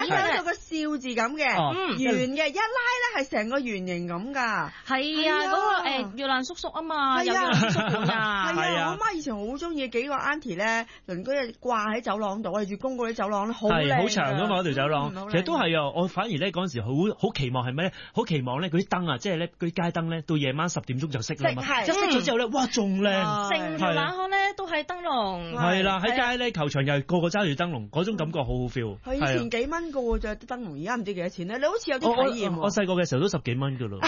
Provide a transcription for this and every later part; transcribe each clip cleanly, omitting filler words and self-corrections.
有個笑字咁嘅，圓嘅，一拉咧係成個圓形咁㗎。 係啊，嗰個月亮叔叔啊嘛，有月亮叔叔㗎。 係啊，我媽以前好中意幾個 auntie 咧，鄰居掛喺走廊度，我哋住公嗰啲走廊咧，好靚， 好長㗎嘛嗰條走廊。其實都係啊，我反而咧嗰陣時好期望係咩咧？好期望咧嗰啲燈啊，即係咧嗰啲街燈咧，到夜晚10點鐘就熄啦嘛。即係熄咗之後咧，哇仲靚， 成條冷巷咧都係燈籠。 係啦，喺街咧球場又個個揸住燈籠，嗰種感覺好好 feel。 係以前幾蚊個喎，就燈籠，而家唔知幾多錢咧。你好似有啲體驗喎。 我細個嘅時候都10幾蚊㗎咯。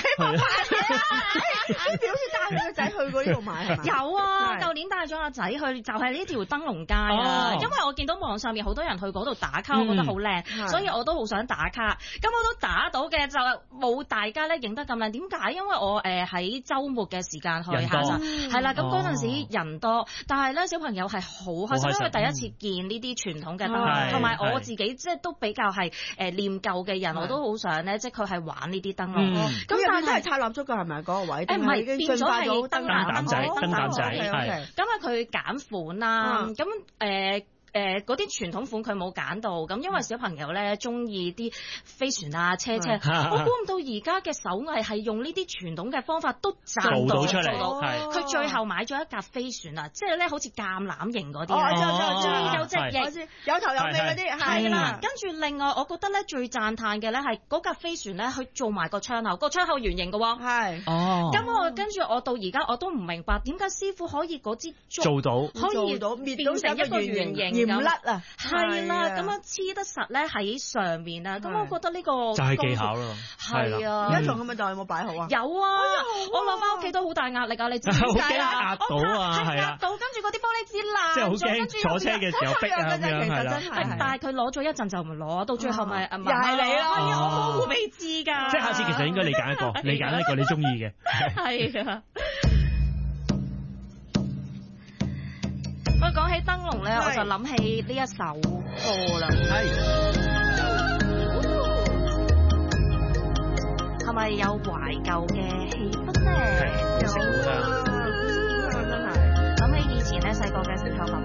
你好似帶佢個仔去過呢度買係嘛？ 有啊，舊年帶咗阿仔去，就係呢條燈籠街啊。因為我見到網上面好多人去嗰度打卡，我覺得好靚，所以我都好想打卡。咁我都打到嘅，就冇大家咧影得咁靚。點解？因為我喺週末嘅時間去下晝，係啦。咁嗰陣時人多，但係咧小朋友係好開心，因為第一次見呢啲傳統嘅燈籠，同埋我自己即係都比較係念舊嘅人，我都好想咧，即係佢係玩呢啲燈籠。咁但係都係插蠟燭㗎，係咪嗰個位？唔係變咗係燈膽仔。咁啊，佢揀款啦，咁嗰啲傳統款佢冇揀到，咁因為小朋友咧中意啲飛船啊、車，我估唔到而家嘅手藝係用呢啲傳統嘅方法都做到出嚟。佢最後買咗一架飛船啊，即係咧好似橄欖型嗰啲，有隻翼， 有頭有尾嗰啲，係啦。 跟住另外，我覺得咧最讚歎嘅咧係嗰架飛船咧，佢做埋個窗口，個窗口圓形嘅喎。係。咁跟住我到而家我都唔明白點解師傅可以嗰支做到， 可以變成一個圓形。 唔甩啊， 係啦，咁樣黐得實咧喺上面啊，咁我覺得呢個就係技巧咯。 係啊， 而家仲咁咪就有冇擺好啊？ 有啊，我落翻屋企都好大壓力啊，你知唔知啊？ 壓到啊，係啊， 到跟住嗰啲玻璃紙爛， 即係好驚坐車嘅時候逼啊咁樣係啦。 但係佢攞咗一陣就唔攞，到最後咪又係你咯， 係啊，我模糊未知㗎。 即係下次其實應該你揀一個，你揀一個你中意嘅。 係啊。我講起燈籠咧，我就諗起呢一首歌啦。係咪有懷舊嘅氣氛咧？ 有啊， 真係諗起以前咧細個嘅時候，爸